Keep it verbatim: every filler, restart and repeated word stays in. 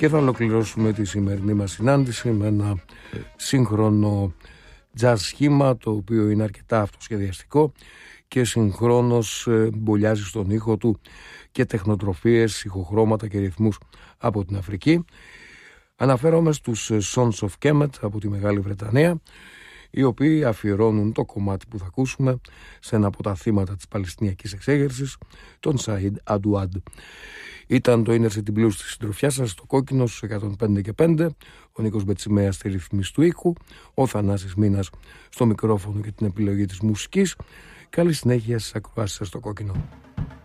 Και θα ολοκληρώσουμε τη σημερινή μας συνάντηση με ένα σύγχρονο jazz σχήμα, το οποίο είναι αρκετά αυτοσχεδιαστικό και συγχρόνως μπολιάζει στον ήχο του και τεχνοτροφίες, ηχοχρώματα και ρυθμούς από την Αφρική. Αναφέρομαι στους Sons of Kemet από τη Μεγάλη Βρετανία, οι οποίοι αφιερώνουν το κομμάτι που θα ακούσουμε σε ένα από τα θύματα της Παλαιστινιακής εξέγερσης, τον Σαΐντ Αντουάντ. Ήταν το Inner City Blues στη συντροφιά σας, στο Κόκκινο στους εκατόν πέντε και πέντε, ο Νίκος Μπετσιμέας στη ρυθμίση του ήχου, ο Θανάσης Μήνας στο μικρόφωνο και την επιλογή της μουσικής. Καλή συνέχεια στις ακροάσεις σας στο Κόκκινο.